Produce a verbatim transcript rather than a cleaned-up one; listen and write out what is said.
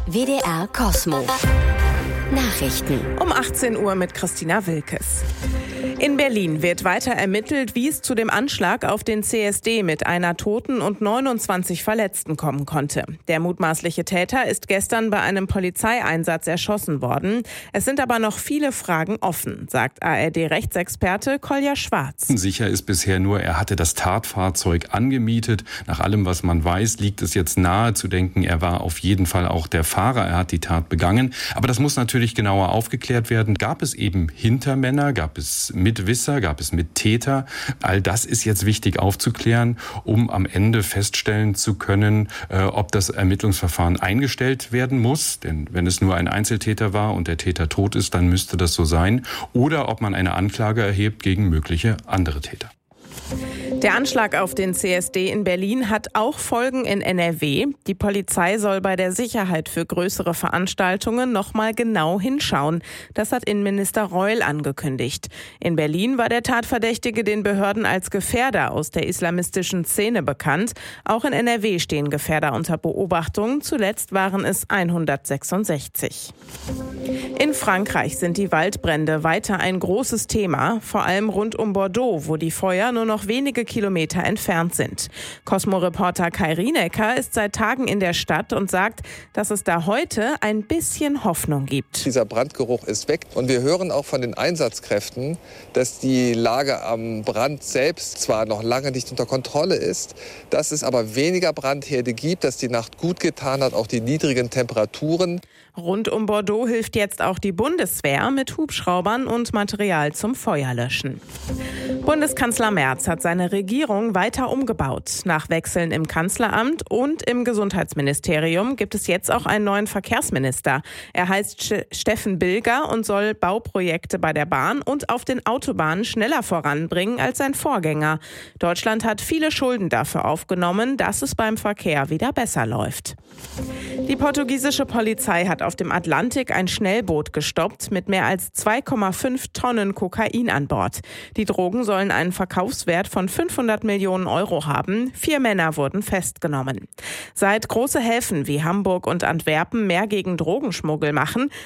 W D R Kosmo. Nachrichten. Um achtzehn Uhr mit Christina Wilkes. In Berlin wird weiter ermittelt, wie es zu dem Anschlag auf den C S D mit einer Toten und neunundzwanzig Verletzten kommen konnte. Der mutmaßliche Täter ist gestern bei einem Polizeieinsatz erschossen worden. Es sind aber noch viele Fragen offen, sagt A R D-Rechtsexperte Kolja Schwarz. Sicher ist bisher nur, er hatte das Tatfahrzeug angemietet. Nach allem, was man weiß, liegt es jetzt nahe zu denken, er war auf jeden Fall auch der Fahrer. Er hat die Tat begangen. Aber das muss natürlich genauer aufgeklärt werden. Gab es eben Hintermänner? Gab es Mitwisser? Gab es Mittäter? All das ist jetzt wichtig aufzuklären, um am Ende feststellen zu können, äh, ob das Ermittlungsverfahren eingestellt werden muss. Denn wenn es nur ein Einzeltäter war und der Täter tot ist, dann müsste das so sein. Oder ob man eine Anklage erhebt gegen mögliche andere Täter. Der Anschlag auf den C S D in Berlin hat auch Folgen in N R W. Die Polizei soll bei der Sicherheit für größere Veranstaltungen noch mal genau hinschauen. Das hat Innenminister Reul angekündigt. In Berlin war der Tatverdächtige den Behörden als Gefährder aus der islamistischen Szene bekannt. Auch in N R W stehen Gefährder unter Beobachtung. Zuletzt waren es hundertsechsundsechzig. In Frankreich sind die Waldbrände weiter ein großes Thema, vor allem rund um Bordeaux, wo die Feuer nur noch wenige Kilometer entfernt sind. Cosmo-Reporter Kai Rienecker ist seit Tagen in der Stadt und sagt, dass es da heute ein bisschen Hoffnung gibt. Dieser Brandgeruch ist weg und wir hören auch von den Einsatzkräften, dass die Lage am Brand selbst zwar noch lange nicht unter Kontrolle ist, dass es aber weniger Brandherde gibt, dass die Nacht gut getan hat, auch die niedrigen Temperaturen. Rund um Bordeaux hilft jetzt auch die Bundeswehr mit Hubschraubern und Material zum Feuerlöschen. Bundeskanzler Merz hat seine Regierung weiter umgebaut. Nach Wechseln im Kanzleramt und im Gesundheitsministerium gibt es jetzt auch einen neuen Verkehrsminister. Er heißt Sch- Steffen Bilger und soll Bauprojekte bei der Bahn und auf den Autobahnen schneller voranbringen als sein Vorgänger. Deutschland hat viele Schulden dafür aufgenommen, dass es beim Verkehr wieder besser läuft. Die portugiesische Polizei hat auf dem Atlantik ein Schnellboot gestoppt mit mehr als zwei Komma fünf Tonnen Kokain an Bord. Die Drogen sollen einen Verkaufswert von fünfhundert Millionen Euro haben. Vier Männer wurden festgenommen. Seit große Häfen wie Hamburg und Antwerpen mehr gegen Drogenschmuggel machen,